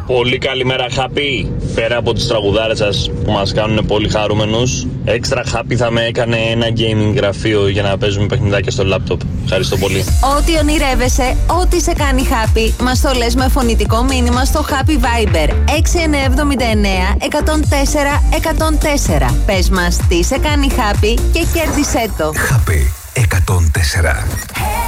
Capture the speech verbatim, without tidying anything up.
Πολύ καλημέρα, Happy. Πέρα από τις τραγουδάρες σας που μας κάνουν πολύ χαρούμενους, έξτρα happy θα με έκανε ένα gaming γραφείο για να παίζουμε παιχνιδάκια στο λάπτοπ. Ευχαριστώ πολύ. Ό,τι ονειρεύεσαι, ό,τι σε κάνει happy, μας το λες με φωνητικό μήνυμα στο Happy Viber έξι εννιά εβδομήντα εννέα εκατόν τέσσερα εκατόν τέσσερα. Πες μας τι σε κάνει happy και κέρδισέ το. Happy εκατόν τέσσερα.